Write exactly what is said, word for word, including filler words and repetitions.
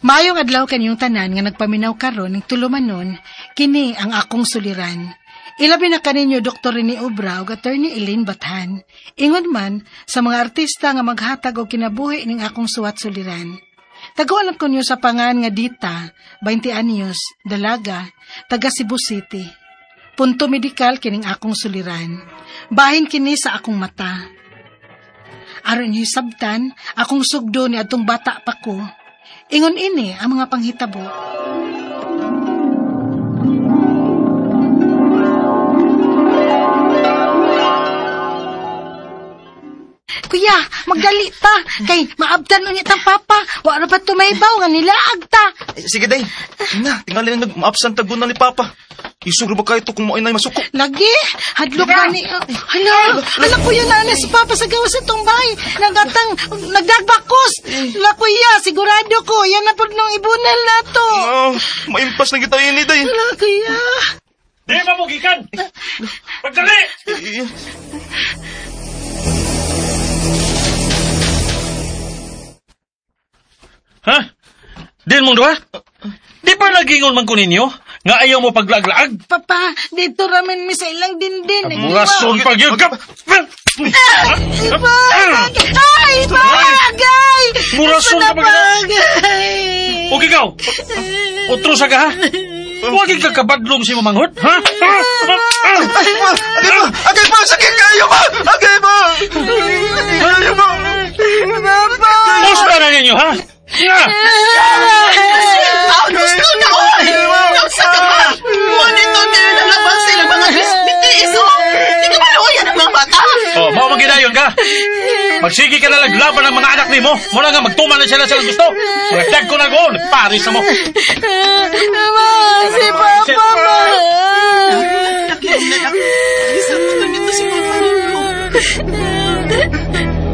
Mayong adlaw kanyong tanan nga nagpaminaw karon ning tulumanon, kini ang akong suliran. Ilabi na kaninyo Doktor Rene Obra ug Attorney Elaine Bathan. Ingon man sa mga artista nga maghatag og kinabuhi ning akong suwat suliran. Taguan ko niyo sa pangan nga Dita, twenty anyos, dalaga, taga Cebu City. Punto medikal kining akong suliran. Bahin kini sa akong mata. Aron niyo sabtan, akong sugdo ni adtong bata pa ko. Ingon ini ang mga panghitabo. Kuya, magdali ta. Kay maabdan ulit ang papa. Wala pa tumaybaw nga nilaag ta. Eh, sige, day. Ina, tingali na nag-maabsan tagunan ni papa. Isuro ba kayo ito kung mo inay masuko? Lagi, hadlok na ni... Hala, hala kuya na na si papa sa gawas itong bahay. Nagatang, nagdagbakos. Hala kuya, sigurado ko. Yan na po nung ibunal na to. Oh, maimpas na kita ini, day. Hala kuya. Di mamugikan! Pagdali! Ha? Din mong duha? Di ba nagingon man ko ninyo? Nga ayaw mo paglaglaag? Papa, dito ramen mi sa ilang dindin. Murason pag yun ka! Ay, bagay! Murason ka pag O ikaw? Otro sa ka ha? Huwag ikakabadlong si mamanghot, ha? Agay mo! Agay mo! Agay mo! Sakit kayo ba? Agay mo! Agay mo! Papa! Musta na ninyo, ha? Nga! Ah, gusto na ko! Nausa ka ba? Monitor na rin ang labas sila mga bisbitis, oh! Hindi ka maluoyan ang mga bata! Oh, mau maginayon ka? Magsigi ka na laglaban ng mga anak ni mo. Muna nga, magtuman na sila sila gusto. Mga tag ko na go, nagparis na mo. Mama, si Papa, ma! Nakinig na ako. Isang mo ganito si Papa.